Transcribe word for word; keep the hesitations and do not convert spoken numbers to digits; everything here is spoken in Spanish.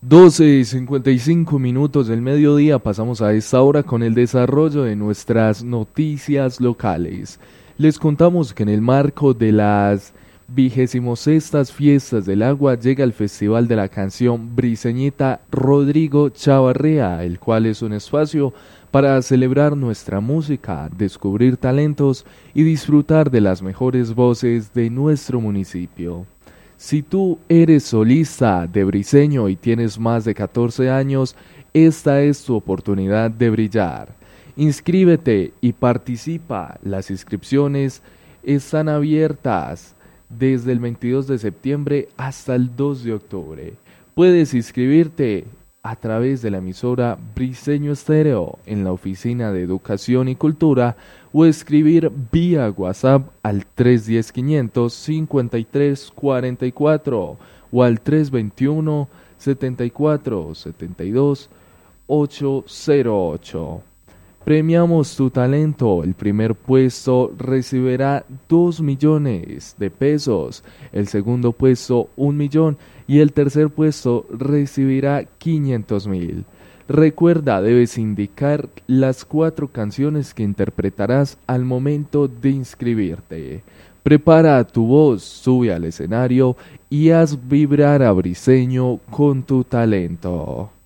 doce y cincuenta y cinco minutos del mediodía pasamos a esta hora con el desarrollo de nuestras noticias locales. Les contamos que en el marco de las vigésimo sextas Fiestas del Agua llega el Festival de la Canción Briseñita Rodrigo Chavarría, el cual es un espacio para celebrar nuestra música, descubrir talentos y disfrutar de las mejores voces de nuestro municipio. Si tú eres solista de Briseño y tienes más de catorce años, esta es tu oportunidad de brillar. Inscríbete y participa. Las inscripciones están abiertas desde el veintidós de septiembre hasta el dos de octubre. Puedes inscribirte a través de la emisora Briseño Estéreo en la Oficina de Educación y Cultura o escribir vía WhatsApp al tres uno cero, quinientos cincuenta y tres cuarenta y cuatro o al tres veintiuno, setenta y cuatro, setenta y dos, ochocientos ocho. Premiamos tu talento. El primer puesto recibirá dos millones de pesos, el segundo puesto un millón y el tercer puesto recibirá quinientos mil. Recuerda, debes indicar las cuatro canciones que interpretarás al momento de inscribirte. Prepara tu voz, sube al escenario y haz vibrar a Briseño con tu talento.